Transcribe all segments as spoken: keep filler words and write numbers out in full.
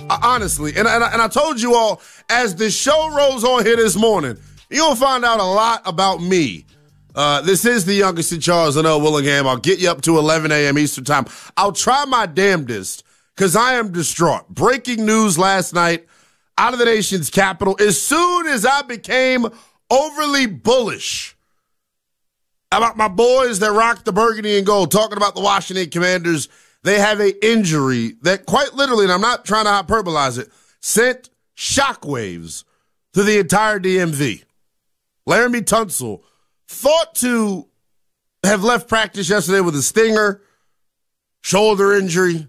Uh, honestly, and, and, and I told you all, as the show rolls on here this morning, you'll find out a lot about me. Uh, this is the youngest in Charles and L. Willingham. I'll get you up to eleven a.m. Eastern time. I'll try my damnedest because I am distraught. Breaking news last night out of the nation's capital. As soon as I became overly bullish about my boys that rock the burgundy and gold, talking about the Washington Commanders, they have an injury that quite literally, and I'm not trying to hyperbolize it, sent shockwaves through the entire D M V. Laremy Tunsil, thought to have left practice yesterday with a stinger, shoulder injury.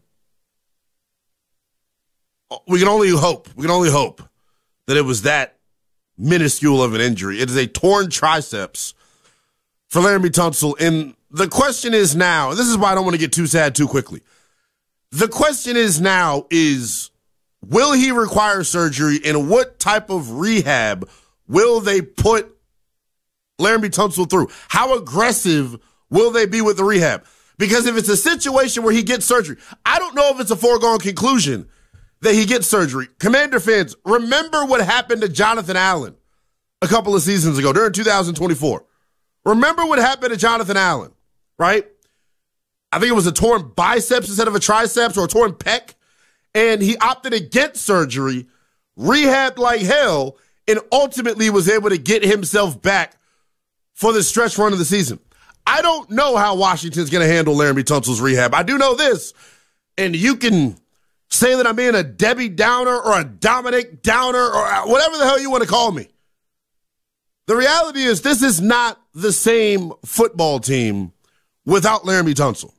We can only hope, we can only hope that it was that minuscule of an injury. It is a torn triceps for Laremy Tunsil. And the question is now, and this is why I don't want to get too sad too quickly. The question is now is, will he require surgery, and what type of rehab will they put Laremy Tunsil through? How aggressive will they be with the rehab? Because if it's a situation where he gets surgery, I don't know if it's a foregone conclusion that he gets surgery. Commander fans, remember what happened to Jonathan Allen a couple of seasons ago during two thousand twenty-four. Remember what happened to Jonathan Allen, right? I think it was a torn biceps instead of a triceps, or a torn pec, and he opted against surgery, rehabbed like hell, and ultimately was able to get himself back for the stretch run of the season. I don't know how Washington's going to handle Laremy Tunsil's rehab. I do know this, and you can say that I'm being a Debbie Downer or a Dominic Downer or whatever the hell you want to call me. The reality is this is not the same football team without Laremy Tunsil.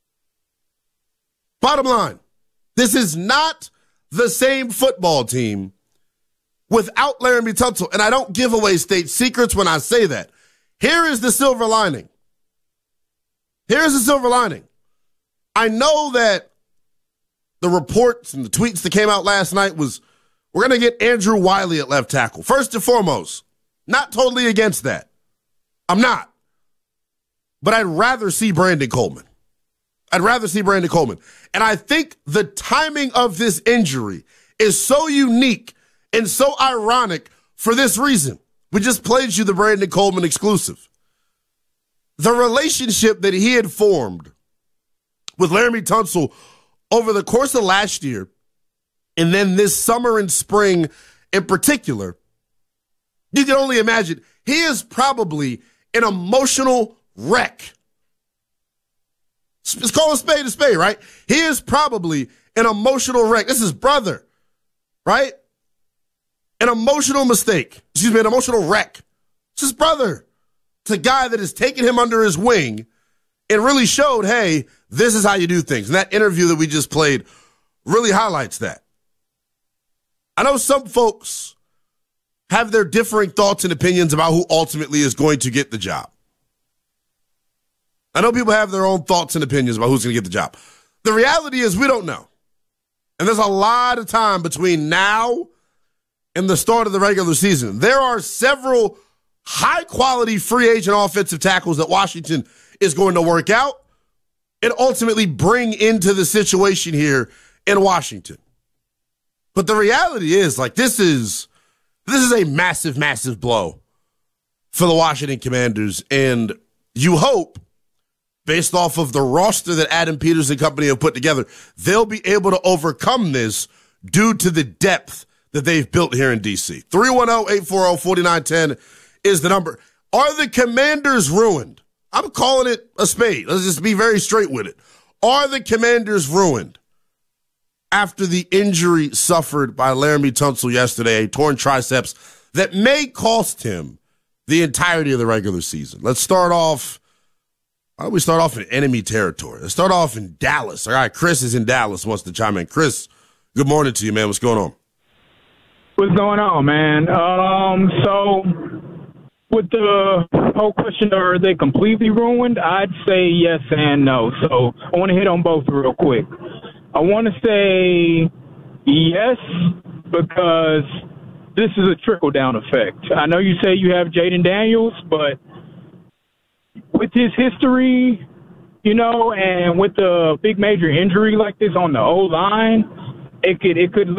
Bottom line, this is not the same football team without Laremy Tunsil, and I don't give away state secrets when I say that. Here is the silver lining. Here is the silver lining. I know that the reports and the tweets that came out last night was, we're going to get Andrew Wiley at left tackle. First and foremost, not totally against that. I'm not. But I'd rather see Brandon Coleman. I'd rather see Brandon Coleman. And I think the timing of this injury is so unique and so ironic for this reason. We just played you the Brandon Coleman exclusive. The relationship that he had formed with Laremy Tunsil over the course of last year, and then this summer and spring in particular, you can only imagine he is probably an emotional wreck. Let's call a spade a spade, right? He is probably an emotional wreck. This is his brother, right? An emotional mistake. Excuse me, an emotional wreck. It's his brother. It's a guy that has taken him under his wing and really showed, hey, this is how you do things. And that interview that we just played really highlights that. I know some folks have their differing thoughts and opinions about who ultimately is going to get the job. I know people have their own thoughts and opinions about who's going to get the job. The reality is we don't know. And there's a lot of time between now and the start of the regular season. There are several high-quality free agent offensive tackles that Washington is going to work out and ultimately bring into the situation here in Washington. But the reality is, like, this is this is a massive, massive blow for the Washington Commanders. And you hope, based off of the roster that Adam Peters and company have put together, they'll be able to overcome this due to the depth that they've built here in D C. three one zero, eight four zero, four nine one zero is the number. Are the Commanders ruined? I'm calling it a spade. Let's just be very straight with it. Are the Commanders ruined after the injury suffered by Laremy Tunsil yesterday, a torn triceps that may cost him the entirety of the regular season? Let's start off. Why don't we start off in enemy territory? Let's start off in Dallas. All right, Chris is in Dallas, wants to chime in. Chris, good morning to you, man. What's going on? What's going on, man? Um, so with the whole question, are they completely ruined? I'd say yes and no. So I want to hit on both real quick. I want to say yes, because this is a trickle-down effect. I know you say you have Jaden Daniels, but with his history, you know, and with a big major injury like this on the O-line, it could it could